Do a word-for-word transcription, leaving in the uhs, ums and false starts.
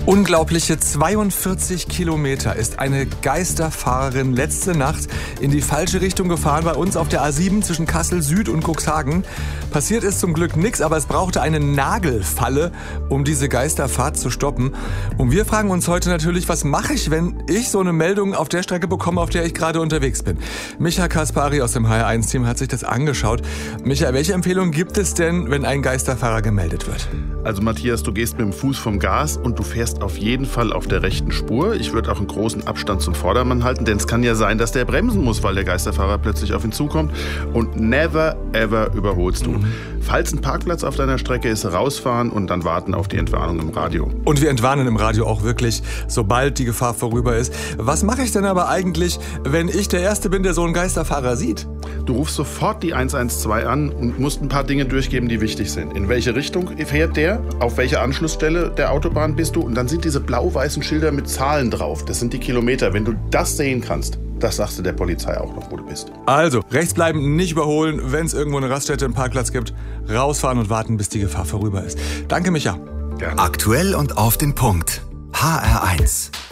Unglaubliche zweiundvierzig Kilometer ist eine Geisterfahrerin letzte Nacht in die falsche Richtung gefahren bei uns auf der A sieben zwischen Kassel Süd und Cuxhagen. Passiert ist zum Glück nichts, aber es brauchte eine Nagelfalle, um diese Geisterfahrt zu stoppen. Und wir fragen uns heute natürlich, was mache ich, wenn ich so eine Meldung auf der Strecke bekomme, auf der ich gerade unterwegs bin? Micha Kaspari aus dem H R eins Team hat sich das angeschaut. Micha, welche Empfehlung gibt es denn, wenn ein Geisterfahrer gemeldet wird? Also Matthias, du gehst mit dem Fuß vom Gas und du fährst auf jeden Fall auf der rechten Spur. Ich würde auch einen großen Abstand zum Vordermann halten, denn es kann ja sein, dass der bremsen muss, weil der Geisterfahrer plötzlich auf ihn zukommt. Und never, ever überholst du. Mhm. Falls ein Parkplatz auf deiner Strecke ist, rausfahren und dann warten auf die Entwarnung im Radio. Und wir entwarnen im Radio auch wirklich, sobald die Gefahr vorüber ist. Was mache ich denn aber eigentlich, wenn ich der Erste bin, der so einen Geisterfahrer sieht? Du rufst sofort die eins eins zwei an und musst ein paar Dinge durchgeben, die wichtig sind. In welche Richtung fährt der? Auf welcher Anschlussstelle der Autobahn bist du? Und dann sind diese blau-weißen Schilder mit Zahlen drauf. Das sind die Kilometer. Wenn du das sehen kannst, das sagst du der Polizei auch noch, wo du bist. Also, rechts bleiben, nicht überholen. Wenn es irgendwo eine Raststätte, einen Parkplatz gibt, rausfahren und warten, bis die Gefahr vorüber ist. Danke, Micha. Gerne. Aktuell und auf den Punkt. H R eins.